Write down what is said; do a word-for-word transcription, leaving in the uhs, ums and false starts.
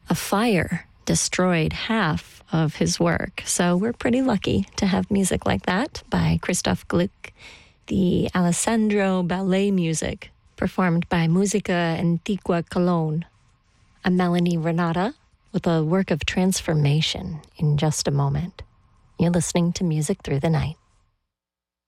A fire destroyed half of his work. So we're pretty lucky to have music like that by Christoph Gluck, the Alessandro Ballet music performed by Musica Antigua Cologne. I'm Melanie Renata with a work of transformation in just a moment. You're listening to Music Through the Night.